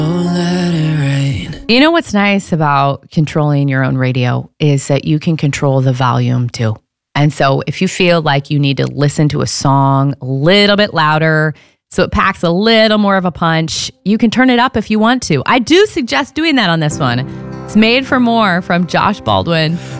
You know what's nice about controlling your own radio is that you can control the volume too. And so if you feel like you need to listen to a song a little bit louder so it packs a little more of a punch, you can turn it up if you want to. I do suggest doing that on this one. It's Made for More from Josh Baldwin.